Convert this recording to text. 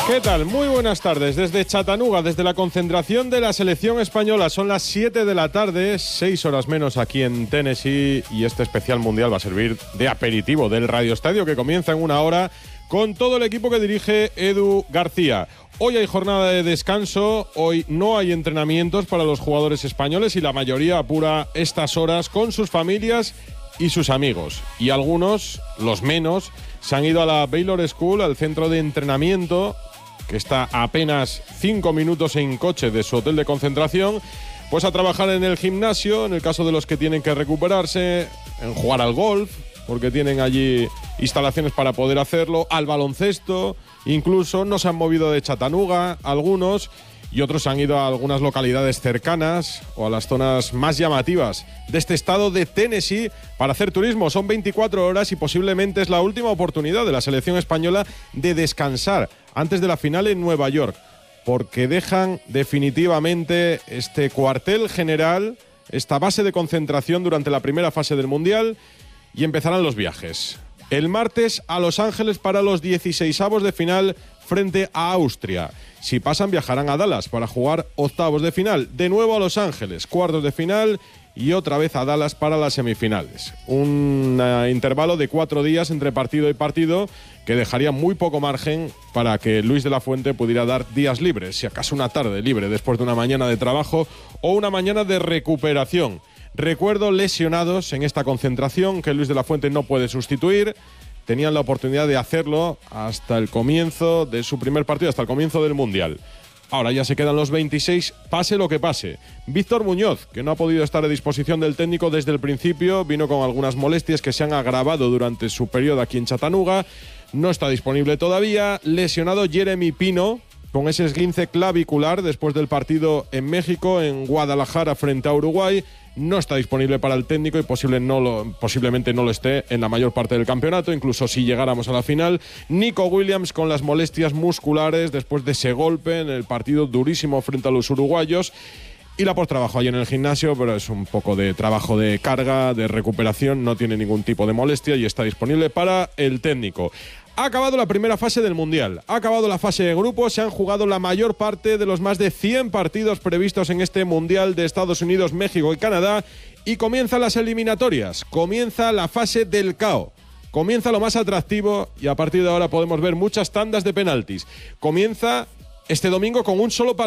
¿Qué tal? Muy buenas tardes. Desde Chattanooga, desde la concentración de la selección española. Son las 7 de la tarde, 6 horas menos aquí en Tennessee. Y este especial mundial va a servir de aperitivo del Radio Estadio, que comienza en una hora con todo el equipo que dirige Edu García. Hoy hay jornada de descanso, hoy no hay entrenamientos para los jugadores españoles y la mayoría apura estas horas con sus familias y sus amigos. Y algunos, los menos, se han ido a la Baylor School, al centro de entrenamiento, que está a apenas 5 minutos en coche de su hotel de concentración, pues a trabajar en el gimnasio, en el caso de los que tienen que recuperarse, en jugar al golf, porque tienen allí instalaciones para poder hacerlo, al baloncesto, incluso no se han movido de Chattanooga algunos, y otros han ido a algunas localidades cercanas o a las zonas más llamativas de este estado de Tennessee para hacer turismo. Son 24 horas y posiblemente es la última oportunidad de la selección española de descansar antes de la final en Nueva York, porque dejan definitivamente este cuartel general, esta base de concentración durante la primera fase del Mundial, y empezarán los viajes. El martes a Los Ángeles para los 16avos de final frente a Austria. Si pasan, viajarán a Dallas para jugar octavos de final. De nuevo a Los Ángeles, cuartos de final y otra vez a Dallas para las semifinales. Un intervalo de 4 días entre partido y partido que dejaría muy poco margen para que Luis de la Fuente pudiera dar días libres, si acaso una tarde libre después de una mañana de trabajo o una mañana de recuperación. Recuerdo lesionados en esta concentración que Luis de la Fuente no puede sustituir. Tenían la oportunidad de hacerlo hasta el comienzo de su primer partido, hasta el comienzo del Mundial. Ahora ya se quedan los 26, pase lo que pase. Víctor Muñoz, que no ha podido estar a disposición del técnico desde el principio, vino con algunas molestias que se han agravado durante su periodo aquí en Chattanooga. No está disponible todavía. Lesionado Jeremy Pino, con ese esguince clavicular después del partido en México, en Guadalajara frente a Uruguay. No está disponible para el técnico y posiblemente no lo esté en la mayor parte del campeonato, incluso si llegáramos a la final. Nico Williams con las molestias musculares después de ese golpe en el partido durísimo frente a los uruguayos. Y la trabajo ahí en el gimnasio, pero es un poco de trabajo de carga, de recuperación, no tiene ningún tipo de molestia y está disponible para el técnico. Ha acabado la primera fase del Mundial, ha acabado la fase de grupos, se han jugado la mayor parte de los más de 100 partidos previstos en este Mundial de Estados Unidos, México y Canadá, y comienzan las eliminatorias, comienza la fase del KO, comienza lo más atractivo y a partir de ahora podemos ver muchas tandas de penaltis. Comienza este domingo con un solo partido.